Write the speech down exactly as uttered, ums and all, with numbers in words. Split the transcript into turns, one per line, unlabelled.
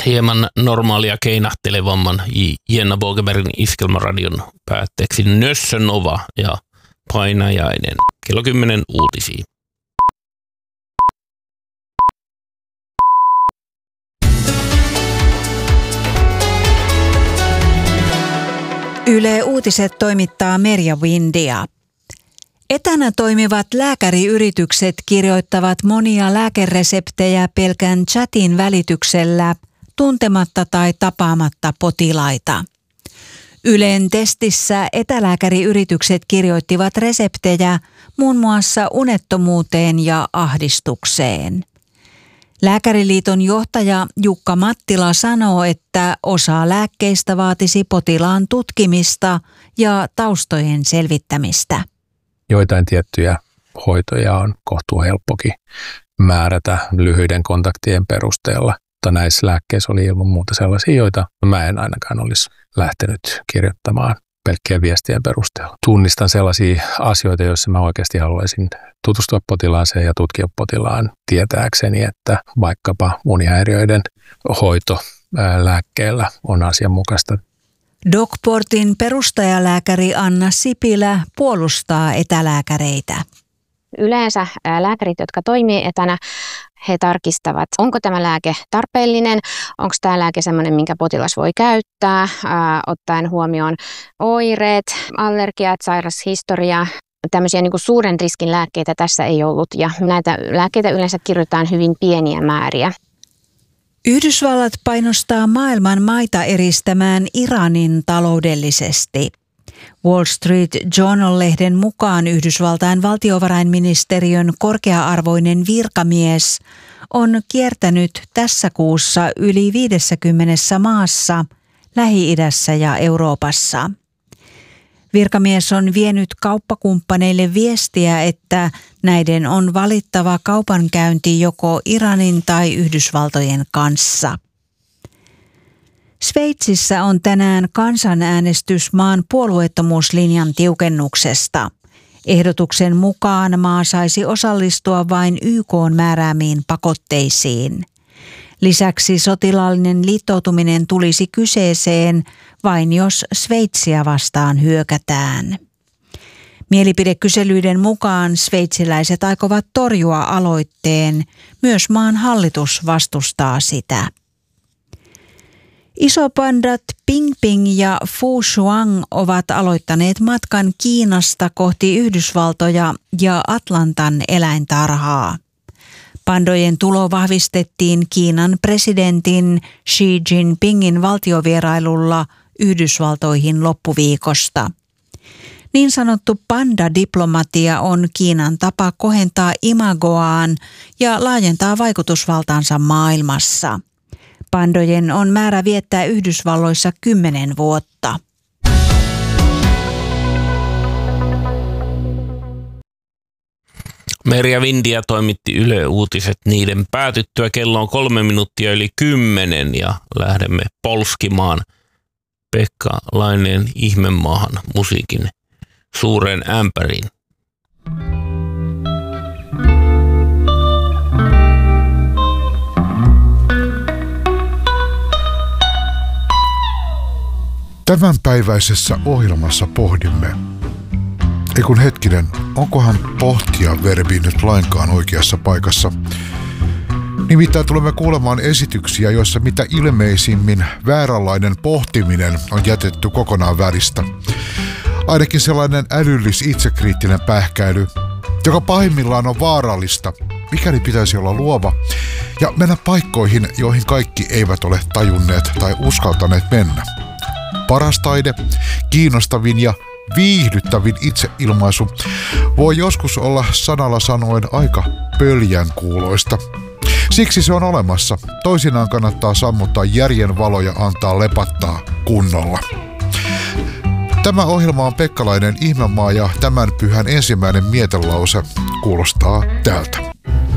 hieman normaalia keinahtelevamman Jenna Bogebergin Iskelmäradion päätteeksi Nössö Nova ja Painajainen. Kello kymmenen uutisia.
Yle Uutiset toimittaa Merja Windia. Etänä toimivat lääkäriyritykset kirjoittavat monia lääkereseptejä pelkän chatin välityksellä, tuntematta tai tapaamatta potilaita. Ylen testissä etälääkäriyritykset kirjoittivat reseptejä muun muassa unettomuuteen ja ahdistukseen. Lääkäriliiton johtaja Jukka Mattila sanoo, että osa lääkkeistä vaatisi potilaan tutkimista ja taustojen selvittämistä.
Joitain tiettyjä hoitoja on kohtuu helppokin määrätä lyhyiden kontaktien perusteella, mutta näissä lääkkeissä oli ilman muuta sellaisia, joita mä en ainakaan olisi lähtenyt kirjoittamaan pelkkien viestien perusteella. Tunnistan sellaisia asioita, joissa mä oikeasti haluaisin tutustua potilaaseen ja tutkia potilaan tietääkseni, että vaikkapa unihäiriöiden hoito lääkkeellä on asianmukaista.
DocPortin perustajalääkäri Anna Sipilä puolustaa etälääkäreitä.
Yleensä lääkärit, jotka toimii etänä, he tarkistavat, onko tämä lääke tarpeellinen, onko tämä lääke sellainen, minkä potilas voi käyttää, ää, ottaen huomioon oireet, allergiat, sairashistoria. Tämmöisiä niin kuin suuren riskin lääkkeitä tässä ei ollut ja näitä lääkkeitä yleensä kirjoitetaan hyvin pieniä määriä.
Yhdysvallat painostaa maailman maita eristämään Iranin taloudellisesti. Wall Street Journal-lehden mukaan Yhdysvaltain valtiovarainministeriön korkea-arvoinen virkamies on kiertänyt tässä kuussa yli viidessäkymmenessä maassa Lähi-idässä ja Euroopassa. Virkamies on vienyt kauppakumppaneille viestiä, että näiden on valittava kaupankäynti joko Iranin tai Yhdysvaltojen kanssa. Sveitsissä on tänään kansanäänestys maan puolueettomuuslinjan tiukennuksesta. Ehdotuksen mukaan maa saisi osallistua vain Y K:n määräämiin pakotteisiin. Lisäksi sotilaallinen liittoutuminen tulisi kyseeseen vain jos Sveitsiä vastaan hyökätään. Mielipidekyselyiden mukaan sveitsiläiset aikovat torjua aloitteen. Myös maan hallitus vastustaa sitä. Isopandat Ping Ping ja Fu Shuang ovat aloittaneet matkan Kiinasta kohti Yhdysvaltoja ja Atlantan eläintarhaa. Pandojen tulo vahvistettiin Kiinan presidentin Xi Jinpingin valtiovierailulla Yhdysvaltoihin loppuviikosta. Niin sanottu panda-diplomatia on Kiinan tapa kohentaa imagoaan ja laajentaa vaikutusvaltaansa maailmassa. Pandojen on määrä viettää Yhdysvalloissa kymmenen vuotta.
Merja Windia toimitti Yle Uutiset niiden päätyttyä. Kello on kolme minuuttia yli kymmenen ja lähdemme polskimaan Pekka Laineen Ihmemaahan musiikin suureen ämpäriin.
Tämänpäiväisessä ohjelmassa pohdimme, ei kun hetkinen, onkohan pohtia verbi nyt lainkaan oikeassa paikassa. Nimittäin tulemme kuulemaan esityksiä, joissa mitä ilmeisimmin vääränlainen pohtiminen on jätetty kokonaan väristä. Ainakin sellainen älyllis itsekriittinen pähkäily, joka pahimmillaan on vaarallista, mikäli pitäisi olla luova, ja mennä paikkoihin, joihin kaikki eivät ole tajunneet tai uskaltaneet mennä. Paras taide, kiinnostavin ja viihdyttävin itseilmaisu voi joskus olla sanalla sanoen aika pöljän kuuloista. Siksi se on olemassa. Toisinaan kannattaa sammuttaa järjen valo ja antaa lepattaa kunnolla. Tämä ohjelma on Pekkalainen Ihmemaa ja tämän pyhän ensimmäinen mietelause kuulostaa tältä.